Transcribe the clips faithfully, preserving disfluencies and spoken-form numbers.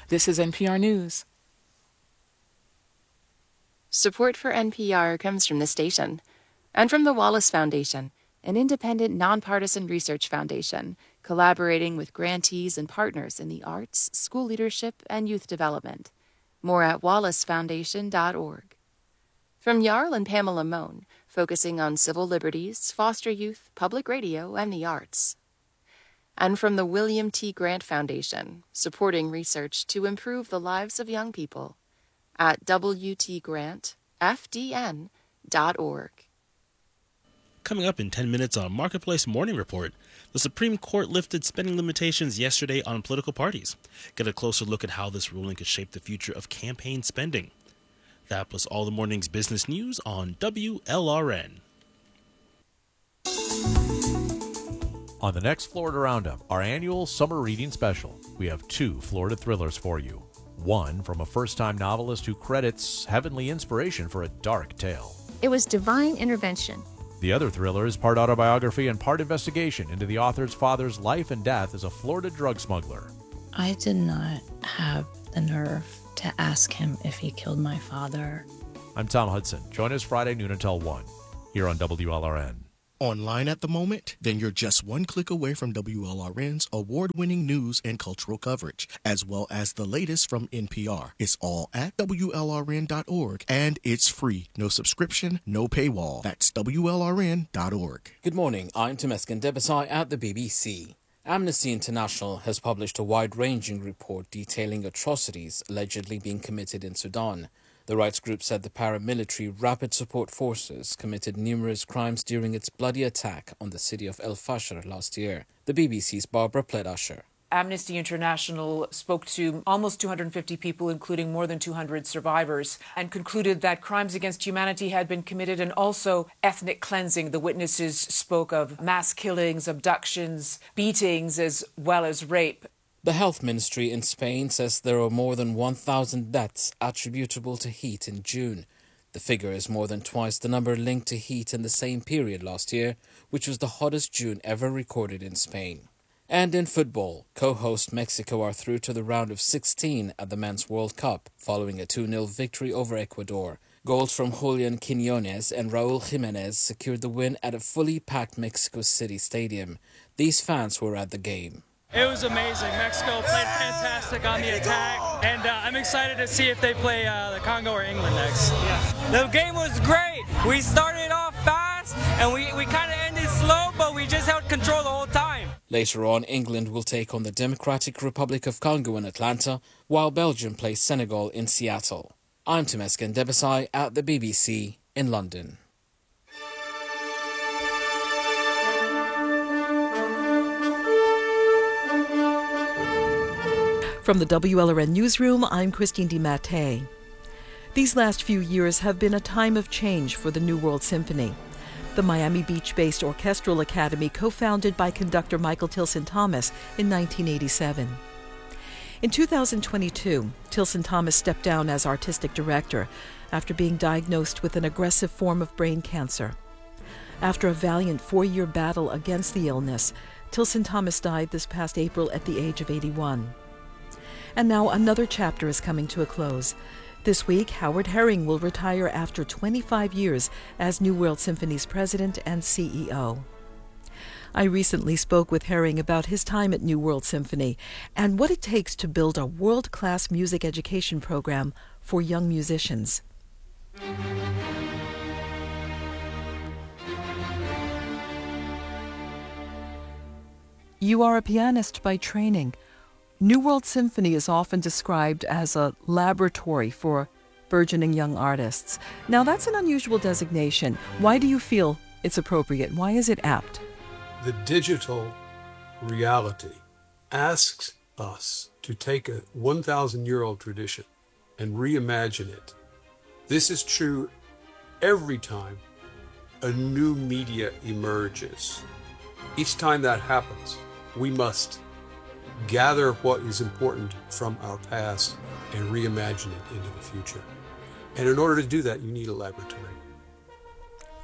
This is N P R News. Support for N P R comes from the station and from the Wallace Foundation, an independent, nonpartisan research foundation collaborating with grantees and partners in the arts, school leadership, and youth development. More at wallace foundation dot org. From Jarl and Pamela Mohn, focusing on civil liberties, foster youth, public radio, and the arts. And from the William T. Grant Foundation, supporting research to improve the lives of young people at w t grant f d n dot org. Coming up in ten minutes on Marketplace Morning Report, the Supreme Court lifted spending limitations yesterday on political parties. Get a closer look at how this ruling could shape the future of campaign spending. That plus all the morning's business news on W L R N. On the next Florida Roundup, our annual summer reading special, we have two Florida thrillers for you. One from a first-time novelist who credits heavenly inspiration for a dark tale. It was divine intervention. The other thriller is part autobiography and part investigation into the author's father's life and death as a Florida drug smuggler. I did not have the nerve to ask him if he killed my father. I'm Tom Hudson. Join us Friday noon until one here on W L R N. Online at the moment? Then you're just one click away from W L R N's award-winning news and cultural coverage, as well as the latest from N P R. It's all at W L R N dot org, and it's free. No subscription, no paywall. That's W L R N dot org. Good morning, I'm Temesgen Debesai at the B B C. Amnesty International has published a wide-ranging report detailing atrocities allegedly being committed in Sudan. The rights group said the paramilitary Rapid Support Forces committed numerous crimes during its bloody attack on the city of El Fasher last year. The B B C's Barbara Pledasher. Amnesty International spoke to almost two hundred fifty people, including more than two hundred survivors, and concluded that crimes against humanity had been committed and also ethnic cleansing. The witnesses spoke of mass killings, abductions, beatings, as well as rape. The health ministry in Spain says there are more than one thousand deaths attributable to heat in June. The figure is more than twice the number linked to heat in the same period last year, which was the hottest June ever recorded in Spain. And in football, co-host Mexico are through to the round of sixteen at the Men's World Cup, following a two nil victory over Ecuador. Goals from Julian Quiñones and Raúl Jiménez secured the win at a fully packed Mexico City stadium. These fans were at the game. It was amazing. Mexico played fantastic on the attack, and uh, I'm excited to see if they play uh, the Congo or England next. Yeah. The game was great. We started off fast, and we, we kind of ended slow, but we just held control the whole time. Later on, England will take on the Democratic Republic of Congo in Atlanta, while Belgium plays Senegal in Seattle. I'm Temesgen Debesai at the B B C in London. From the W L R N Newsroom, I'm Christine DiMattei. These last few years have been a time of change for the New World Symphony. The Miami Beach-based orchestral academy co-founded by conductor Michael Tilson Thomas in nineteen eighty-seven. In two thousand twenty-two, Tilson Thomas stepped down as artistic director after being diagnosed with an aggressive form of brain cancer. After a valiant four-year battle against the illness, Tilson Thomas died this past April at the age of eighty-one. And now another chapter is coming to a close. This week, Howard Herring will retire after twenty-five years as New World Symphony's president and C E O. I recently spoke with Herring about his time at New World Symphony and what it takes to build a world-class music education program for young musicians. You are a pianist by training. New World Symphony is often described as a laboratory for burgeoning young artists. Now, that's an unusual designation. Why do you feel it's appropriate? Why is it apt? The digital reality asks us to take a one thousand year old tradition and reimagine it. This is true every time a new media emerges. Each time that happens, we must gather what is important from our past and reimagine it into the future. And in order to do that, you need a laboratory.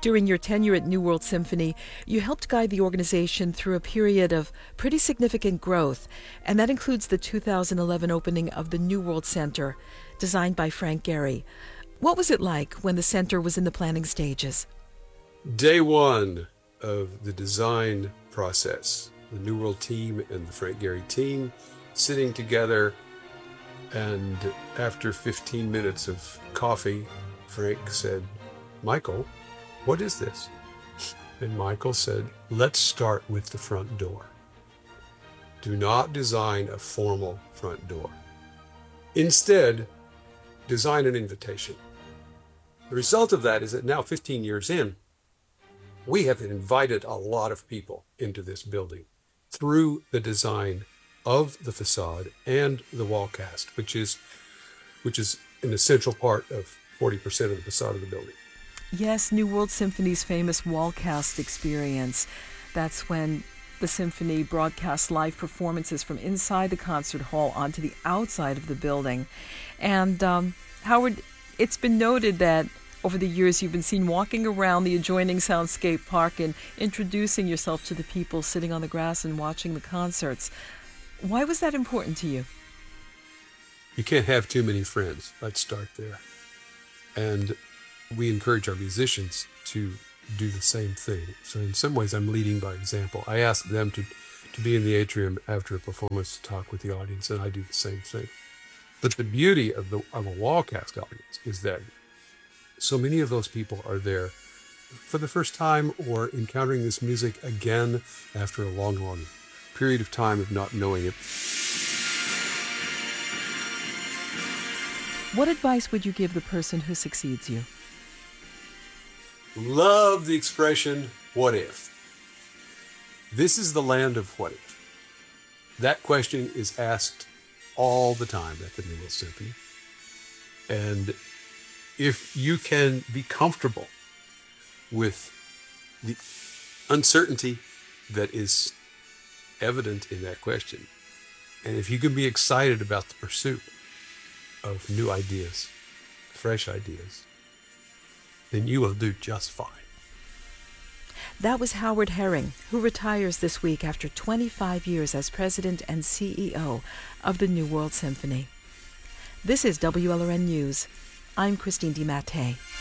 During your tenure at New World Symphony, you helped guide the organization through a period of pretty significant growth, and that includes the two thousand eleven opening of the New World Center, designed by Frank Gehry. What was it like when the center was in the planning stages? Day one of the design process, the New World team and the Frank Gehry team sitting together, and after fifteen minutes of coffee, Frank said, "Michael, what is this?" And Michael said, "Let's start with the front door. Do not design a formal front door. Instead, design an invitation." The result of that is that now, fifteen years in, we have invited a lot of people into this building through the design of the facade and the wall cast, which is which is an essential part of forty percent of the facade of the building. Yes, New World Symphony's famous wall cast experience. That's when the symphony broadcasts live performances from inside the concert hall onto the outside of the building. And um, Howard, it's been noted that over the years you've been seen walking around the adjoining Soundscape Park and introducing yourself to the people sitting on the grass and watching the concerts. Why was that important to you? You can't have too many friends. Let's start there. And we encourage our musicians to do the same thing. So in some ways, I'm leading by example. I ask them to, to be in the atrium after a performance to talk with the audience, and I do the same thing. But the beauty of, the, of a wall cast audience is that so many of those people are there for the first time or encountering this music again after a long, long period of time of not knowing it. What advice would you give the person who succeeds you? Love the expression, what if? This is the land of what if. That question is asked all the time at the New World Symphony. And if you can be comfortable with the uncertainty that is evident in that question, and if you can be excited about the pursuit of new ideas, fresh ideas, then you will do just fine. That was Howard Herring, who retires this week after twenty-five years as president and C E O of the New World Symphony. This is W L R N News. I'm Christine DiMattei.